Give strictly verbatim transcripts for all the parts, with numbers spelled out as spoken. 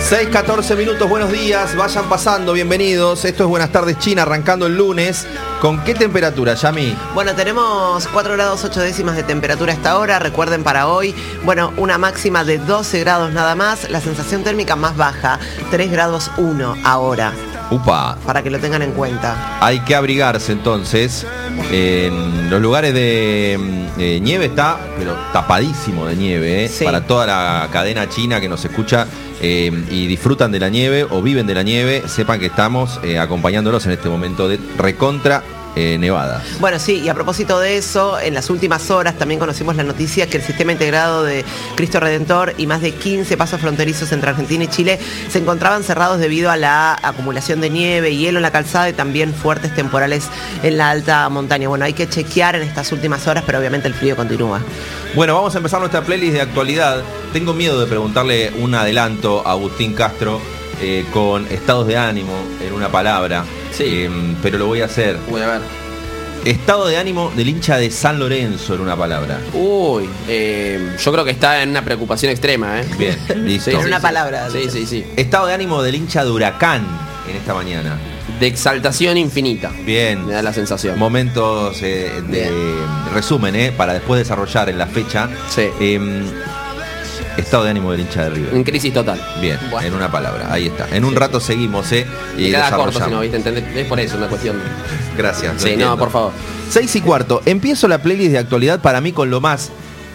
seis catorce minutos, buenos días, vayan pasando, bienvenidos. Esto es Buenas Tardes China, arrancando el lunes. ¿Con qué temperatura, Yami? Bueno, tenemos cuatro grados ocho décimas de temperatura a esta hora. Recuerden para hoy, bueno, una máxima de doce grados nada más. La sensación térmica más baja, tres grados uno ahora. Upa. Para que lo tengan en cuenta. Hay que abrigarse entonces. En los lugares de eh, nieve está, pero tapadísimo de nieve, ¿eh? Sí. Para toda la cadena china que nos escucha eh, y disfrutan de la nieve o viven de la nieve, sepan que estamos eh, acompañándolos en este momento de recontra eh, nevada. Bueno, sí, y a propósito de eso, en las últimas horas también conocimos la noticia que el sistema integrado de Cristo Redentor y más de quince pasos fronterizos entre Argentina y Chile se encontraban cerrados debido a la acumulación de nieve y hielo en la calzada y también fuertes temporales en la alta montaña. Bueno, hay que chequear en estas últimas horas, pero obviamente el frío continúa. Bueno, vamos a empezar nuestra playlist de actualidad. Tengo miedo de preguntarle un adelanto a Agustín Castro eh, con estados de ánimo en una palabra. Sí. Eh, pero lo voy a hacer. Voy a ver. Estado de ánimo del hincha de San Lorenzo en una palabra. Uy, eh, yo creo que está en una preocupación extrema, ¿eh? Bien, listo. En sí, una sí. palabra. Sí, sí, sí. Estado de ánimo del hincha de Huracán en esta mañana. De exaltación infinita. Bien. Me da la sensación. Momentos eh, de Bien. resumen, ¿eh? Para después desarrollar en la fecha. Sí. Eh, Estado de ánimo del hincha de River. En crisis total. Bien, bueno. En una palabra, ahí está. En un sí. rato seguimos, ¿eh? Y queda corto, si no, ¿viste? ¿Entendés? Es por eso una cuestión. Gracias. Sí, no, por favor. Seis y cuarto. Empiezo la playlist de actualidad para mí con lo más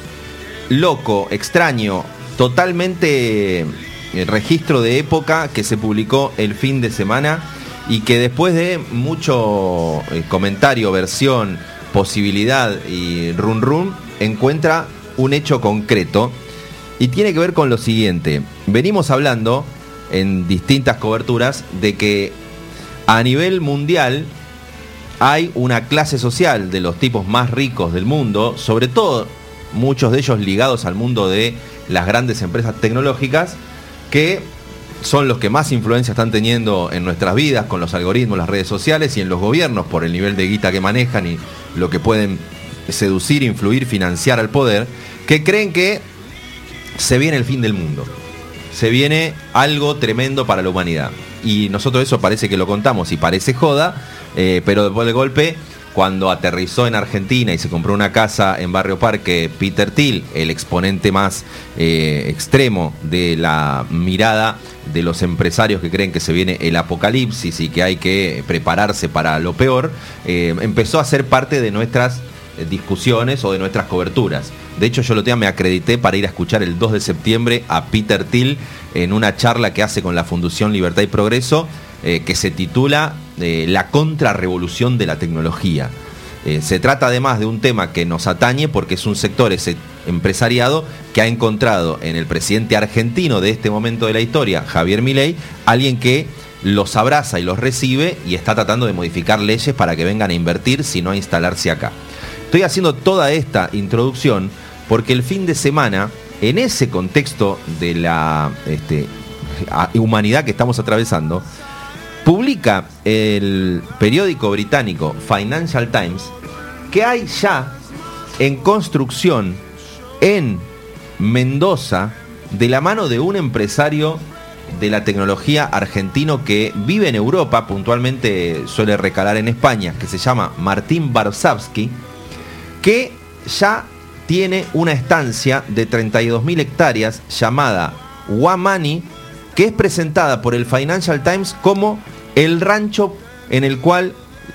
loco, extraño, totalmente registro de época que se publicó el fin de semana y que después de mucho eh, comentario, versión, posibilidad y run run, encuentra un hecho concreto. Y tiene que ver con lo siguiente. Venimos hablando en distintas coberturas de que a nivel mundial hay una clase social de los tipos más ricos del mundo, sobre todo muchos de ellos ligados al mundo de las grandes empresas tecnológicas, que son los que más influencia están teniendo en nuestras vidas con los algoritmos, las redes sociales y en los gobiernos por el nivel de guita que manejan y lo que pueden seducir, influir, financiar al poder, que creen que se viene el fin del mundo, se viene algo tremendo para la humanidad. Y nosotros eso parece que lo contamos y parece joda, eh, pero después del golpe, cuando aterrizó en Argentina y se compró una casa en Barrio Parque, Peter Thiel, el exponente más eh, extremo de la mirada de los empresarios que creen que se viene el apocalipsis y que hay que prepararse para lo peor, eh, empezó a ser parte de nuestras discusiones o de nuestras coberturas. De hecho, yo lo tenía, me acredité para ir a escuchar el dos de septiembre a Peter Thiel en una charla que hace con la Fundación Libertad y Progreso, eh, que se titula eh, La contrarrevolución de la tecnología. Eh, se trata además de un tema que nos atañe porque es un sector, ese empresariado, que ha encontrado en el presidente argentino de este momento de la historia, Javier Milei, alguien que los abraza y los recibe y está tratando de modificar leyes para que vengan a invertir, sino a instalarse acá. Estoy haciendo toda esta introducción porque el fin de semana, en ese contexto de la este, humanidad que estamos atravesando, publica el periódico británico Financial Times que hay ya en construcción en Mendoza, de la mano de un empresario de la tecnología argentino que vive en Europa, puntualmente suele recalar en España, que se llama Martín Varsavsky, que ya tiene una estancia de treinta y dos mil hectáreas llamada Wamani, que es presentada por el Financial Times como el rancho en el cual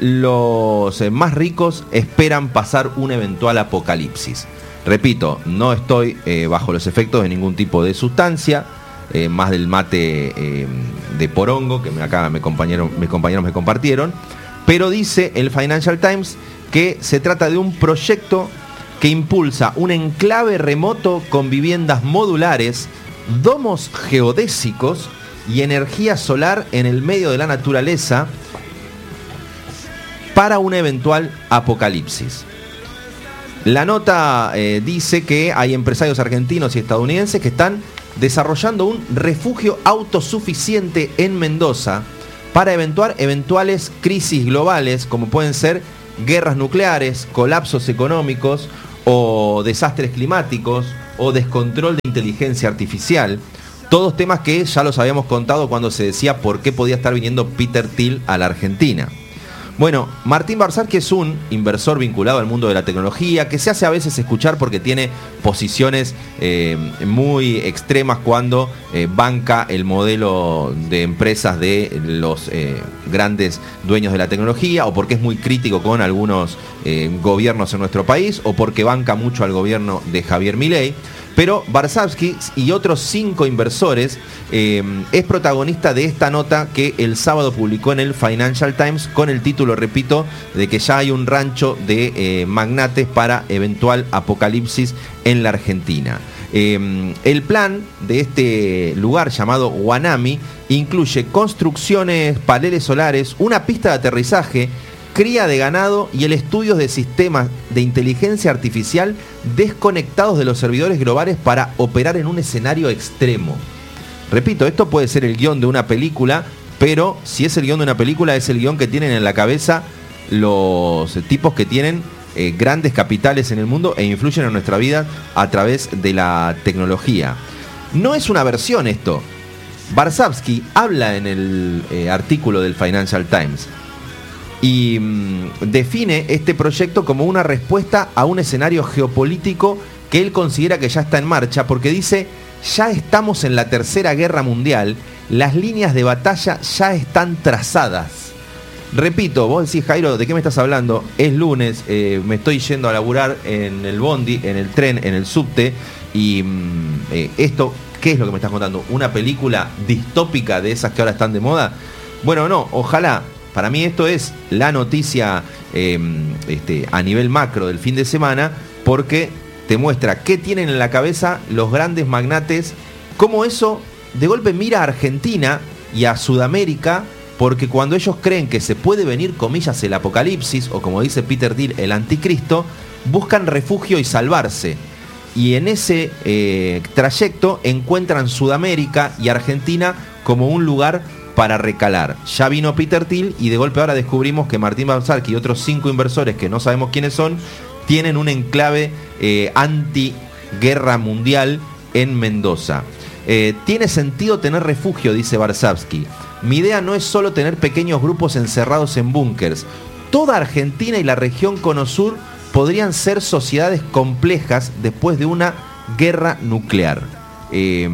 los más ricos esperan pasar un eventual apocalipsis. Repito, no estoy eh, bajo los efectos de ningún tipo de sustancia, eh, más del mate eh, de porongo que acá me compañeros, mis compañeros me compartieron, pero dice el Financial Times que se trata de un proyecto que impulsa un enclave remoto con viviendas modulares, domos geodésicos y energía solar en el medio de la naturaleza para un eventual apocalipsis. La nota eh, dice que hay empresarios argentinos y estadounidenses que están desarrollando un refugio autosuficiente en Mendoza para eventuar eventuales crisis globales como pueden ser guerras nucleares, colapsos económicos o desastres climáticos o descontrol de inteligencia artificial Todos temas que ya los habíamos contado cuando se decía por qué podía estar viniendo Peter Thiel a la Argentina. Bueno, Martín Barzalski es un inversor vinculado al mundo de la tecnología, que se hace a veces escuchar porque tiene posiciones eh, muy extremas cuando eh, banca el modelo de empresas de los eh, grandes dueños de la tecnología, o porque es muy crítico con algunos eh, gobiernos en nuestro país, o porque banca mucho al gobierno de Javier Milei. Pero Barzalski y otros cinco inversores eh, es protagonista de esta nota que el sábado publicó en el Financial Times con el título, repito, de que ya hay un rancho de eh, magnates para eventual apocalipsis en la Argentina. Eh, el plan de este lugar llamado Guanami incluye construcciones, paneles solares, una pista de aterrizaje, cría de ganado y el estudio de sistemas de inteligencia artificial desconectados de los servidores globales para operar en un escenario extremo. Repito, esto puede ser el guión de una película, pero si es el guión de una película, es el guión que tienen en la cabeza los tipos que tienen eh, grandes capitales en el mundo e influyen en nuestra vida a través de la tecnología. No es una versión esto. Barzalski habla en el eh, artículo del Financial Times y mmm, define este proyecto como una respuesta a un escenario geopolítico que él considera que ya está en marcha, porque dice: ya estamos en la tercera guerra mundial, las líneas de batalla ya están trazadas. Repito, vos decís, Jairo, ¿de qué me estás hablando? Es lunes, eh, me estoy yendo a laburar en el bondi, en el tren, en el subte, y mmm, eh, esto, ¿qué es lo que me estás contando? ¿Una película distópica de esas que ahora están de moda? Bueno, no, ojalá. Para mí esto es la noticia eh, este, a nivel macro del fin de semana, porque te muestra qué tienen en la cabeza los grandes magnates, cómo eso de golpe mira a Argentina y a Sudamérica, porque cuando ellos creen que se puede venir, comillas, el apocalipsis, o como dice Peter Thiel, el anticristo, buscan refugio y salvarse. Y en ese eh, trayecto encuentran Sudamérica y Argentina como un lugar para recalar. Ya vino Peter Thiel y de golpe ahora descubrimos que Martín Barzalski y otros cinco inversores que no sabemos quiénes son tienen un enclave eh, anti-guerra mundial en Mendoza. Eh, tiene sentido tener refugio, dice Barzalski. Mi idea no es solo tener pequeños grupos encerrados en búnkers. Toda Argentina y la región Cono Sur podrían ser sociedades complejas después de una guerra nuclear. Eh,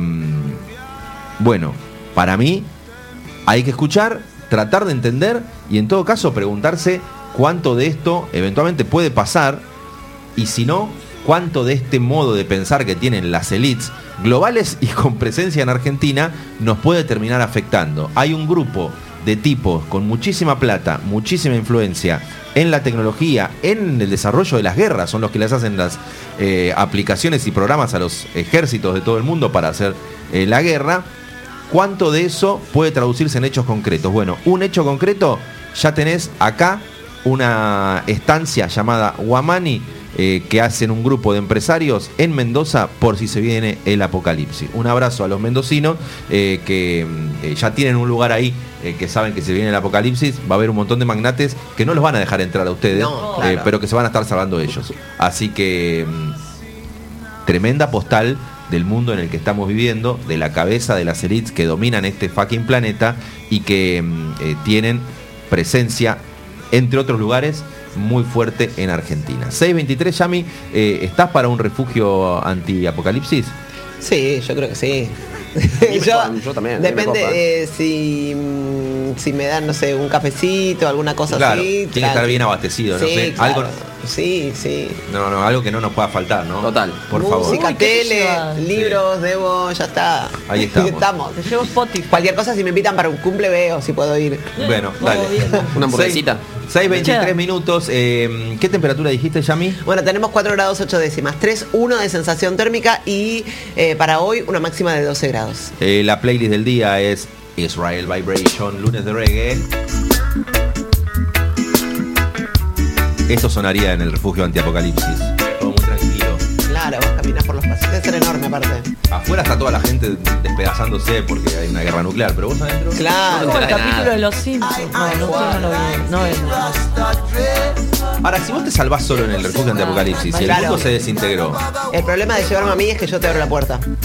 bueno, para mí hay que escuchar, tratar de entender y en todo caso preguntarse cuánto de esto eventualmente puede pasar, y si no, cuánto de este modo de pensar que tienen las élites globales y con presencia en Argentina nos puede terminar afectando. Hay un grupo de tipos con muchísima plata, muchísima influencia en la tecnología, en el desarrollo de las guerras, son los que les hacen las eh, aplicaciones y programas a los ejércitos de todo el mundo para hacer eh, la guerra. ¿Cuánto de eso puede traducirse en hechos concretos? Bueno, un hecho concreto, ya tenés acá una estancia llamada Guamani, eh, que hacen un grupo de empresarios en Mendoza por si se viene el apocalipsis. Un abrazo a los mendocinos eh, que eh, ya tienen un lugar ahí, eh, que saben que se viene el apocalipsis. Va a haber un montón de magnates que no los van a dejar entrar a ustedes, no, eh, claro. pero que se van a estar salvando ellos. Así que mmm, tremenda postal del mundo en el que estamos viviendo, de la cabeza de las élites que dominan este fucking planeta y que eh, tienen presencia, entre otros lugares, muy fuerte en Argentina. seis veintitrés, Yami, eh, ¿estás para un refugio anti-apocalipsis? Sí, yo creo que sí. yo, yo también. Depende eh, si, si me dan, no sé, un cafecito, alguna cosa claro, así. Tiene claro. que estar bien abastecido, Sí, no sé. claro. Algo. Sí, sí. No, no, algo que no nos pueda faltar, ¿no? Total. Por favor. Música, Uy, ¿qué te tele, llevas? libros, sí. Debo, ya está. Ahí estamos. estamos. Te llevo Spotify. Cualquier cosa, si me invitan para un cumple, veo si puedo ir. Bueno, Todo dale. bien. Una hamburguesita. seis veintitrés minutos. Eh, ¿Qué temperatura dijiste, Yami? Bueno, tenemos cuatro grados ocho décimas, tres uno de sensación térmica y eh, para hoy una máxima de doce grados. Eh, la playlist del día es Israel Vibration, lunes de reggae. Esto sonaría en el refugio antiapocalipsis. Todo muy tranquilo. Claro, vos caminas por los pasillos, debe ser enorme aparte. Afuera está toda la gente despedazándose porque hay una guerra nuclear, pero vos adentro. Claro. Como el de capítulo nada. de Los Simpsons. No, no, no, no, no, no. Ahora, si vos te salvás solo en el refugio antiapocalipsis y el Claro. mundo se desintegró, El problema de llevarme a mí es que yo te abro la puerta.